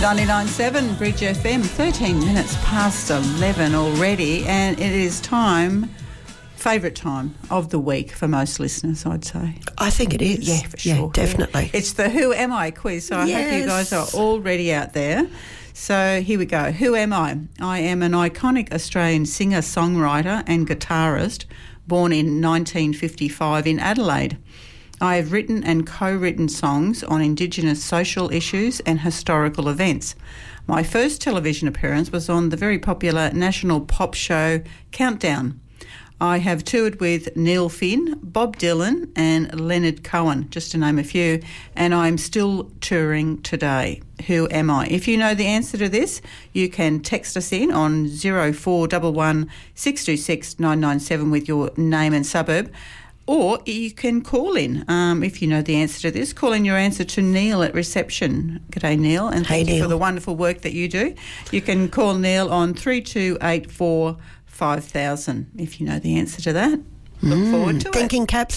99.7 Bridge FM, 13 minutes past 11 already, and it is time, favourite time of the week for most listeners, I'd say. I think it is. Yeah, for sure. Yeah, definitely. It's the Who Am I quiz, so I hope you guys are already out there. So here we go. Who am I? I am an iconic Australian singer, songwriter and guitarist born in 1955 in Adelaide. I have written and co-written songs on Indigenous social issues and historical events. My first television appearance was on the very popular national pop show Countdown. I have toured with Neil Finn, Bob Dylan and Leonard Cohen, just to name a few, and I'm still touring today. Who am I? If you know the answer to this, you can text us in on 0411 626 997 with your name and suburb. Or you can call in if you know the answer to this. Call in your answer to Neil at reception. G'day, Neil, and thank you for the wonderful work that you do. You can call Neil on 3284 5000 if you know the answer to that. Look forward to it. Thinking caps.